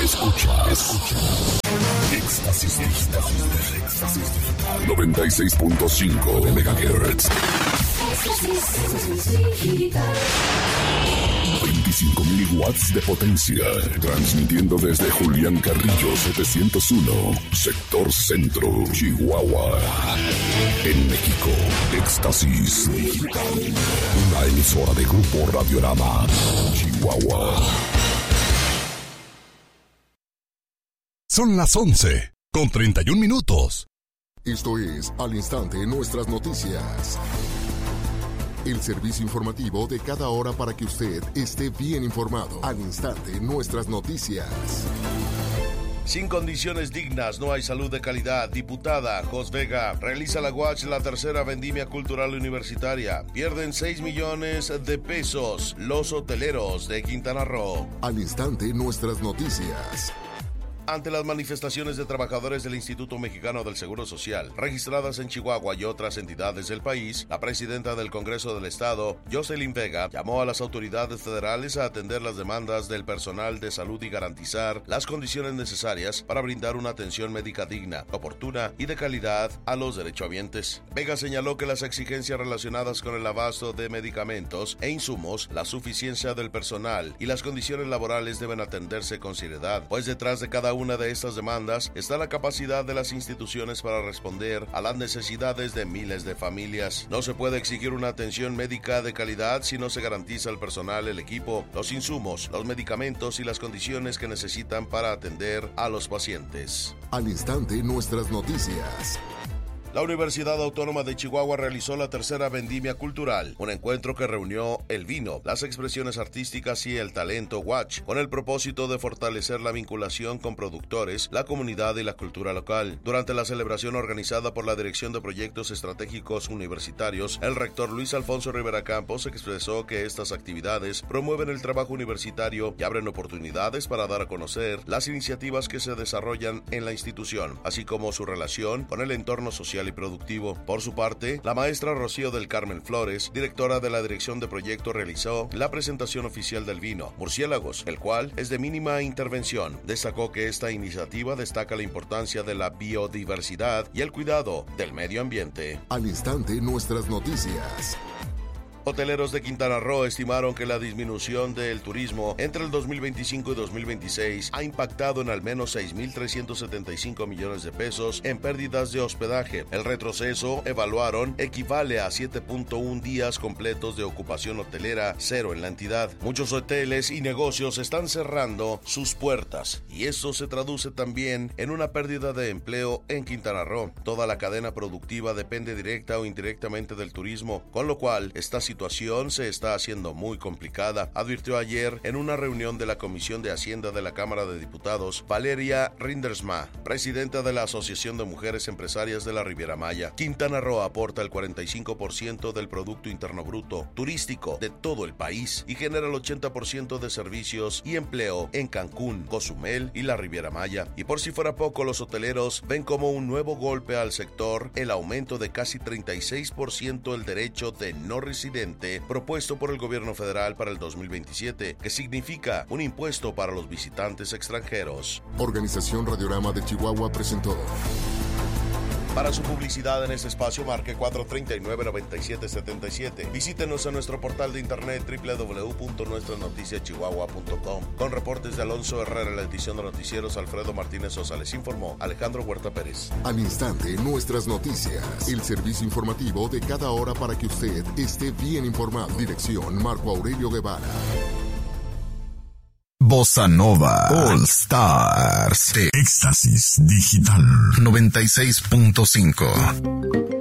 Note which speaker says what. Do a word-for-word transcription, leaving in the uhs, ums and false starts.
Speaker 1: Escucha, escucha. Éxtasis Digital. Éxtasis Digital. noventa y seis punto cinco megahertz. veinticinco mil watts de potencia. Transmitiendo desde Julián Carrillo setecientos uno, sector centro, Chihuahua. En México, Éxtasis Digital. Una emisora de Grupo Radiorama, Chihuahua. Son las once, con treinta y un minutos.
Speaker 2: Esto es Al Instante Nuestras Noticias. El servicio informativo de cada hora para que usted esté bien informado. Al Instante Nuestras Noticias.
Speaker 3: Sin condiciones dignas no hay salud de calidad. Diputada Jos Vega realiza la U A C H la tercera vendimia cultural universitaria. Pierden seis millones de pesos los hoteleros de Quintana Roo.
Speaker 2: Al Instante Nuestras Noticias.
Speaker 3: Ante las manifestaciones de trabajadores del Instituto Mexicano del Seguro Social, registradas en Chihuahua y otras entidades del país, la presidenta del Congreso del Estado, Jocelyn Vega, llamó a las autoridades federales a atender las demandas del personal de salud y garantizar las condiciones necesarias para brindar una atención médica digna, oportuna y de calidad a los derechohabientes. Vega señaló que las exigencias relacionadas con el abasto de medicamentos e insumos, la suficiencia del personal y las condiciones laborales deben atenderse con seriedad, pues detrás de cada una de estas demandas está la capacidad de las instituciones para responder a las necesidades de miles de familias. No se puede exigir una atención médica de calidad si no se garantiza el personal, el equipo, los insumos, los medicamentos y las condiciones que necesitan para atender a los pacientes.
Speaker 2: Al Instante Nuestras Noticias.
Speaker 3: La Universidad Autónoma de Chihuahua realizó la tercera vendimia cultural, un encuentro que reunió el vino, las expresiones artísticas y el talento U A C H, con el propósito de fortalecer la vinculación con productores, la comunidad y la cultura local. Durante la celebración organizada por la Dirección de Proyectos Estratégicos Universitarios, el rector Luis Alfonso Rivera Campos expresó que estas actividades promueven el trabajo universitario y abren oportunidades para dar a conocer las iniciativas que se desarrollan en la institución, así como su relación con el entorno social y productivo. Por su parte, la maestra Rocío del Carmen Flores, directora de la Dirección de Proyecto, realizó la presentación oficial del vino Murciélagos, el cual es de mínima intervención. Destacó que esta iniciativa destaca la importancia de la biodiversidad y el cuidado del medio ambiente.
Speaker 2: Al Instante Nuestras Noticias.
Speaker 3: Hoteleros de Quintana Roo estimaron que la disminución del turismo entre el dos mil veinticinco y dos mil veintiséis ha impactado en al menos seis mil trescientos setenta y cinco millones de pesos en pérdidas de hospedaje. El retroceso, evaluaron, equivale a siete punto uno días completos de ocupación hotelera cero en la entidad. Muchos hoteles y negocios están cerrando sus puertas y esto se traduce también en una pérdida de empleo en Quintana Roo. Toda la cadena productiva depende directa o indirectamente del turismo, con lo cual esta situación situación se está haciendo muy complicada, advirtió ayer en una reunión de la Comisión de Hacienda de la Cámara de Diputados Valeria Rindersma, presidenta de la Asociación de Mujeres Empresarias de la Riviera Maya. Quintana Roo aporta el cuarenta y cinco por ciento del Producto Interno Bruto turístico de todo el país y genera el ochenta por ciento de servicios y empleo en Cancún, Cozumel y la Riviera Maya. Y por si fuera poco, los hoteleros ven como un nuevo golpe al sector el aumento de casi treinta y seis por ciento del derecho de no residente propuesto por el gobierno federal para el dos mil veintisiete, que significa un impuesto para los visitantes extranjeros.
Speaker 2: Organización Radiorama de Chihuahua presentó.
Speaker 3: Para su publicidad en este espacio, marque cuatro tres nueve, nueve siete siete siete. Visítenos en nuestro portal de internet doble u doble u doble u punto nuestras noticias chihuahua punto com. Con reportes de Alonso Herrera en la edición de noticieros, Alfredo Martínez Sosa les informó, Alejandro Huerta Pérez.
Speaker 2: Al Instante Nuestras Noticias. El servicio informativo de cada hora para que usted esté bien informado. Dirección Marco Aurelio Guevara.
Speaker 1: Bossa Nova All Stars de Éxtasis Digital noventa y seis punto cinco.